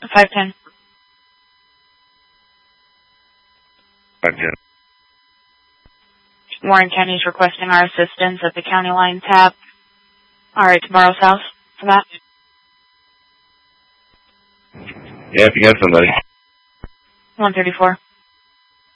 510. 510. Warren County is requesting our assistance at the county line tap. Alright, to Barrow's house for that. Yeah, if you got somebody. 134.